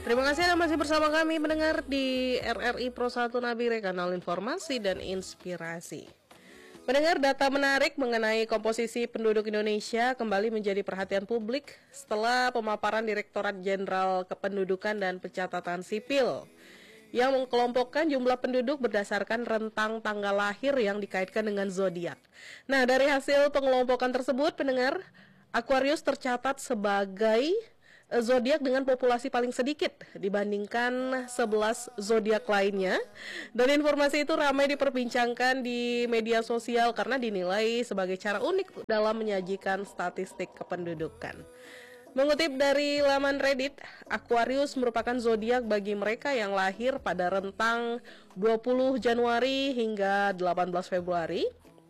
Terima kasih Anda masih bersama kami mendengar di RRI Pro 1 Nabire, kanal informasi dan inspirasi. Mendengar data menarik mengenai komposisi penduduk Indonesia kembali menjadi perhatian publik setelah pemaparan Direktorat Jenderal Kependudukan dan Pencatatan Sipil yang mengkelompokkan jumlah penduduk berdasarkan rentang tanggal lahir yang dikaitkan dengan zodiak. Nah, dari hasil pengelompokan tersebut, pendengar, Aquarius tercatat sebagai zodiak dengan populasi paling sedikit dibandingkan 11 zodiak lainnya, dan informasi itu ramai diperbincangkan di media sosial karena dinilai sebagai cara unik dalam menyajikan statistik kependudukan. Mengutip dari laman Reddit, Aquarius merupakan zodiak bagi mereka yang lahir pada rentang 20 Januari hingga 18 Februari.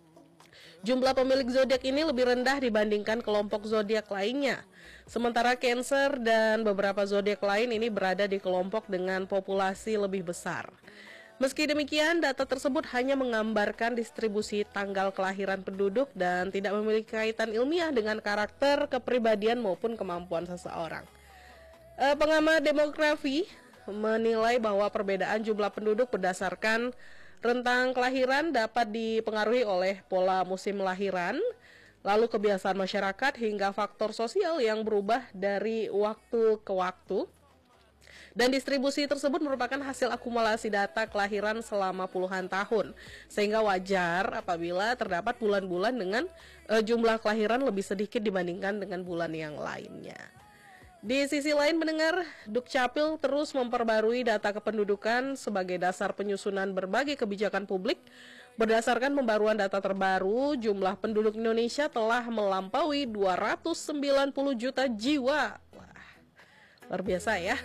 Jumlah pemilik zodiak ini lebih rendah dibandingkan kelompok zodiak lainnya. Sementara Cancer dan beberapa zodiak lain ini berada di kelompok dengan populasi lebih besar. Meski demikian, data tersebut hanya menggambarkan distribusi tanggal kelahiran penduduk dan tidak memiliki kaitan ilmiah dengan karakter, kepribadian maupun kemampuan seseorang. Pengamat demografi menilai bahwa perbedaan jumlah penduduk berdasarkan rentang kelahiran dapat dipengaruhi oleh pola musim lahiran, lalu kebiasaan masyarakat hingga faktor sosial yang berubah dari waktu ke waktu. Dan distribusi tersebut merupakan hasil akumulasi data kelahiran selama puluhan tahun, sehingga wajar apabila terdapat bulan-bulan dengan jumlah kelahiran lebih sedikit dibandingkan dengan bulan yang lainnya. Di sisi lain, mendengar, Dukcapil terus memperbarui data kependudukan sebagai dasar penyusunan berbagai kebijakan publik. Berdasarkan pembaruan data terbaru, jumlah penduduk Indonesia telah melampaui 290 juta jiwa. Wah, luar biasa ya.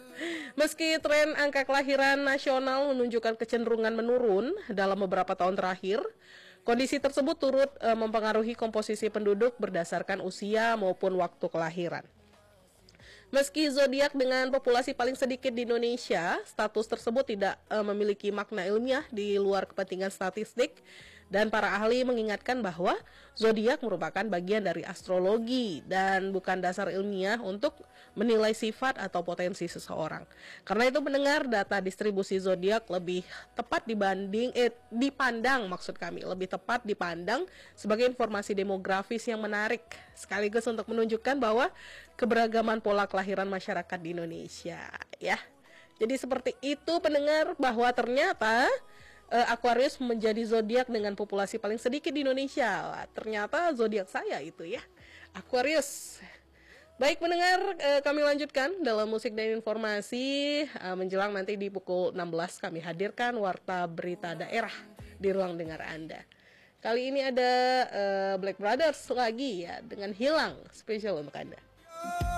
Meski tren angka kelahiran nasional menunjukkan kecenderungan menurun dalam beberapa tahun terakhir, kondisi tersebut turut mempengaruhi komposisi penduduk berdasarkan usia maupun waktu kelahiran. Meski zodiak dengan populasi paling sedikit di Indonesia, status tersebut tidak memiliki makna ilmiah di luar kepentingan statistik, dan para ahli mengingatkan bahwa zodiak merupakan bagian dari astrologi dan bukan dasar ilmiah untuk menilai sifat atau potensi seseorang. Karena itu, mendengar, data distribusi zodiak lebih tepat lebih tepat dipandang sebagai informasi demografis yang menarik, sekaligus untuk menunjukkan bahwa keberagaman pola kelahiran masyarakat di Indonesia, ya. Jadi seperti itu, pendengar, bahwa ternyata Aquarius menjadi zodiak dengan populasi paling sedikit di Indonesia. Wah, ternyata zodiak saya itu ya, Aquarius. Baik, pendengar, kami lanjutkan dalam musik dan informasi. Menjelang nanti di pukul 16 kami hadirkan warta berita daerah di ruang dengar Anda. Kali ini ada Black Brothers lagi ya dengan Hilang, spesial untuk Anda.